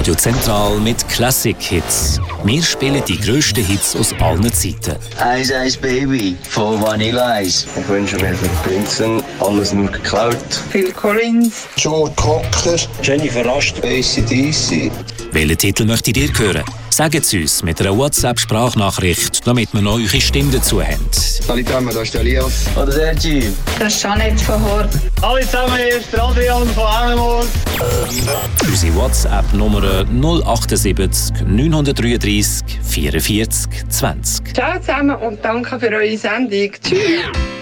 Radio Zentral mit Classic-Hits. Wir spielen die grössten Hits aus allen Zeiten. Ice Ice Baby von Vanilla Ice. Ich wünsche mir von Prinzen alles nur geklaut. Phil Collins, Joe Cocker, Jennifer Rast, AC/DC. Welchen Titel möchtet ihr hören? Sagt es uns mit einer WhatsApp-Sprachnachricht, damit wir noch eure Stimme dazu haben. Salut zusammen, das ist der Elias. Oder der G. das ist Jeanette von Hort. Hallo zusammen, hier ist der Adrian von Emmenmoor. Unsere WhatsApp-Nummer 078 933 44 20. Ciao zusammen und danke für eure Sendung. Tschüss.